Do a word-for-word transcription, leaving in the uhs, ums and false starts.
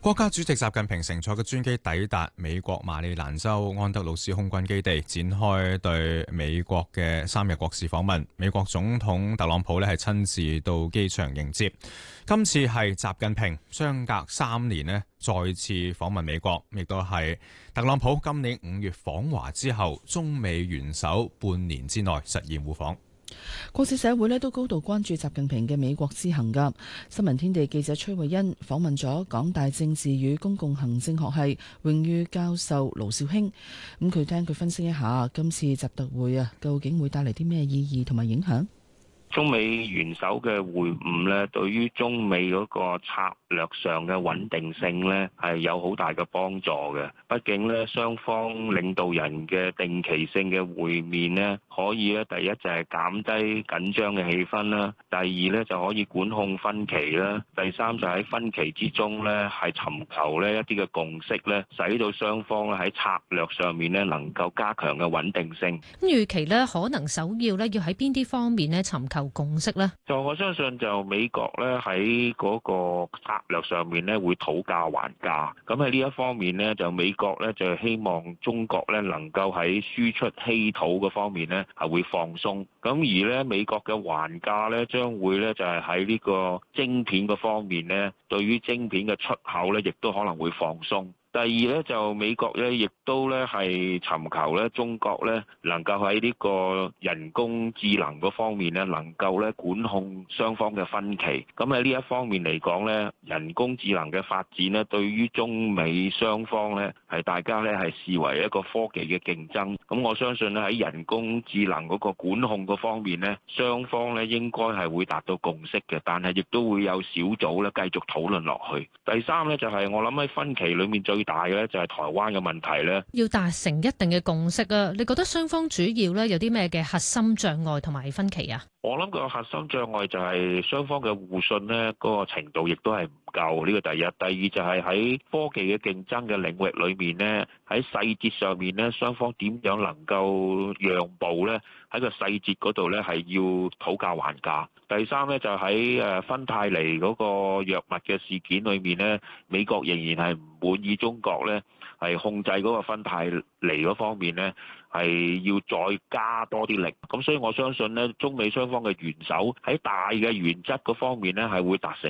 國家主席習近平乘坐嘅專機抵達美國馬里蘭州安德魯斯空軍基地，展開對美國嘅三日國事訪問。美國總統特朗普呢係親自到機場迎接。今次係習近平相隔三年呢再次訪問美國，亦都係特朗普今年五月訪華之後，中美元首半年之內實現互訪。 國際社會咧都高度關注習近平嘅美國之行噶。新聞天地記者崔慧欣訪問咗港大政治與公共行政學系榮譽教授盧兆興，咁佢聽佢分析一下今次習特會啊，究竟會帶嚟啲咩意義同埋影響？ 中美元首嘅會晤咧，對於中美嗰個策略上嘅穩定性咧，係有好大嘅幫助嘅。畢竟咧，雙方領導人嘅定期性嘅會面咧，可以咧，第一就係減低緊張嘅氣氛啦，第二咧就可以管控分歧啦，第三就喺分歧之中咧，係尋求咧一啲嘅共識咧，使到雙方咧喺策略上面咧能夠加強嘅穩定性。 咁預期咧，可能首要咧要喺邊啲方面咧尋求共識咧？ 就我相信就美國咧喺嗰個策略上面咧會討價還價，咁喺呢一方面咧就美國咧就希望中國咧能夠喺輸出稀土嗰方面咧係會放鬆，咁而咧美國嘅還價咧將會咧就係喺呢個晶片嗰方面咧，對於晶片嘅出口咧亦都可能會放鬆。第二咧就美國咧亦都咧係尋求咧中國咧能夠喺呢個人工智能嗰方面咧能夠咧管控雙方嘅分歧。咁喺呢一方面嚟講咧，人工智能嘅發展咧對於中美雙方咧係大家咧係視為一個科技嘅競爭。咁我相信咧喺人工智能嗰個管控嗰方面咧，雙方咧應該係會達到共識嘅，但係亦都會有小組咧繼續討論落去。第三咧就係我諗喺分歧裏面最大嘅咧就係台灣嘅問題咧， 要達成一定嘅共識啊！你覺得雙方主要咧有啲咩嘅核心障礙同埋分歧啊？ 我諗個核心障礙就係雙方嘅互信咧，嗰個程度亦都係唔夠，呢個第一。第二就係喺科技嘅競爭嘅領域裏面咧，喺細節上面咧，雙方點樣能夠讓步咧？喺個細節嗰度咧係要討價還價。第三咧就喺誒芬太尼嗰個藥物嘅事件裏面咧，美國仍然係唔滿意中國咧係控制嗰個芬太尼嗰方面咧係要再加多啲力。咁所以我相信咧，中美雙方嘅元首喺大嘅原則嗰方面咧係會達成